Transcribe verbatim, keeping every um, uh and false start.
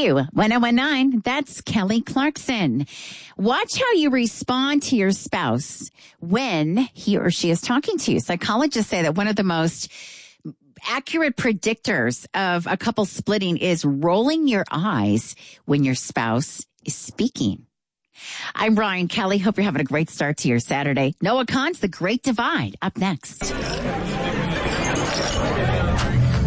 Q one oh one nine. That's Kelly Clarkson. Watch how you respond to your spouse when he or she is talking to you. Psychologists say that one of the most accurate predictors of a couple splitting is rolling your eyes when your spouse is speaking. I'm Brian Kelly. Hope you're having a great start to your Saturday. Noah Kahan's The Great Divide up next.